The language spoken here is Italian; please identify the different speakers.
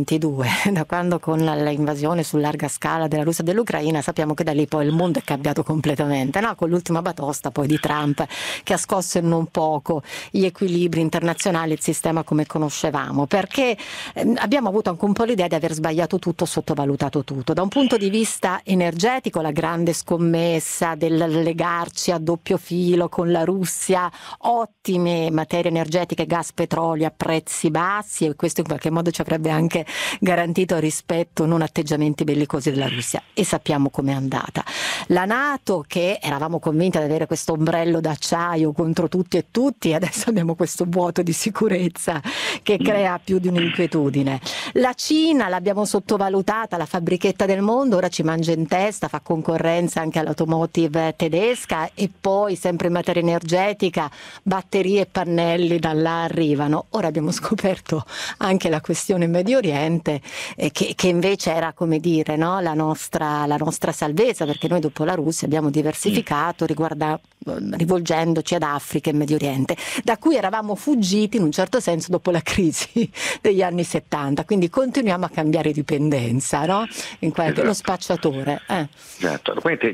Speaker 1: 2022, da quando con l'invasione su larga scala della Russia e dell'Ucraina, sappiamo che da lì poi il mondo è cambiato completamente, no? Con l'ultima batosta poi di Trump, che ha scosso in non poco gli equilibri internazionali, il sistema come conoscevamo, perché abbiamo avuto anche un po' l'idea di aver sbagliato tutto, sottovalutato tutto. Da un punto di vista energetico, la grande scommessa del legarci a doppio filo con la Russia, ottime materie energetiche, gas, petrolio a prezzi bassi, e questo in qualche modo ci avrebbe anche garantito rispetto, non atteggiamenti bellicosi della Russia, e sappiamo com'è andata. La NATO, che eravamo convinti di avere questo ombrello d'acciaio contro tutti e tutti, adesso abbiamo questo vuoto di sicurezza che crea più di un'inquietudine. La Cina l'abbiamo sottovalutata, la fabbrichetta del mondo, ora ci mangia in testa, fa concorrenza anche all'automotive tedesca, e poi sempre in materia energetica batterie e pannelli da là arrivano. Ora abbiamo scoperto anche la questione Medio Oriente, che invece era, come dire, no? la nostra salvezza, perché noi dopo la Russia abbiamo diversificato rivolgendoci ad Africa e Medio Oriente, da cui eravamo fuggiti in un certo senso dopo la crisi degli anni 70, quindi continuiamo a cambiare dipendenza, no? Lo spacciatore.
Speaker 2: Esatto.